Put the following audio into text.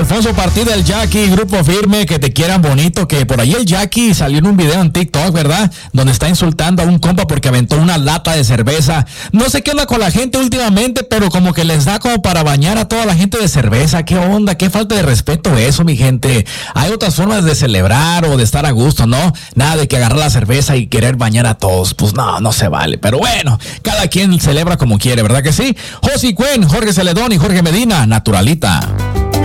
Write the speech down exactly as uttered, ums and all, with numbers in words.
Alfonso Partida, el Jackie, Grupo Firme, que te quieran bonito, que por ahí el Jackie salió en un video en TikTok, ¿verdad? Donde está insultando a un compa porque aventó una lata de cerveza. No sé qué onda con la gente últimamente, pero como que les da como para bañar a toda la gente de cerveza. ¿Qué onda? ¿Qué falta de respeto eso, mi gente? Hay otras formas de celebrar o de estar a gusto, ¿no? Nada de que agarrar la cerveza y querer bañar a todos. Pues no, no se vale. Pero bueno, cada quien celebra como quiere, ¿verdad que sí? Josi Cuen, Jorge Celedón y Jorge Medina, Naturalita.